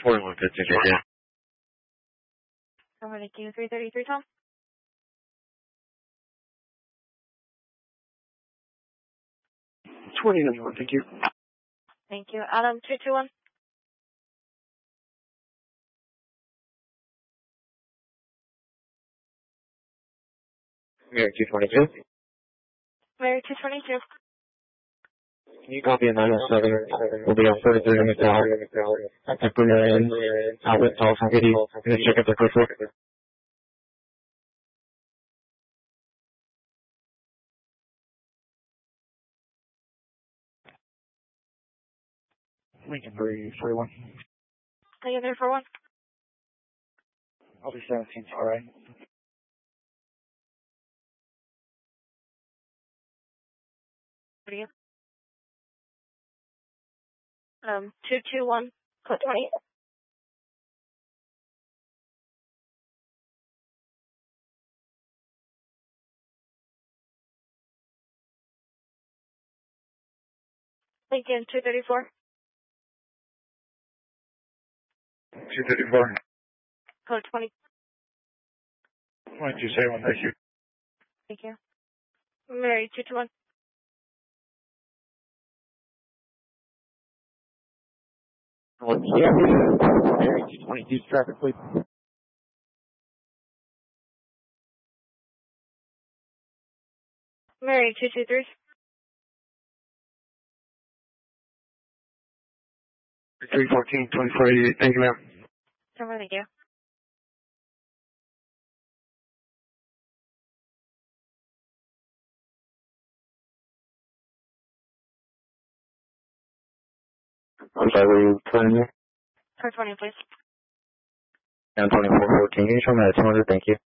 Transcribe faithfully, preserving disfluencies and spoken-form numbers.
forty-one fifteen, yeah. I'm going to do three thirty-three, Tom. twenty-nine, thank you. Thank you. Adam, two two one. Mary two twenty-two. Mary two twenty-two. Can you copy a nine oh seven? We'll be on thirty-three in the tower. I think we're in outlet call from Giddy. Gonna check if they're clear for it. Lincoln three forty-one. Lincoln three four one. I'll be seventeen, alright. What are you? Um, two two one, code twenty. Lincoln two thirty-four. two thirty-four. Code twenty. twenty-two seventy-one, thank you. Thank you. Mary two two one. Oh, yeah, Mary two twenty-two, traffic, please. Mary two two three. three fourteen, twenty-four eighty-eight, thank you, ma'am. Someone, thank you. I'm sorry, were you playing there? Code twenty, please. And twenty-four fourteen, can you show me that two hundred, thank you.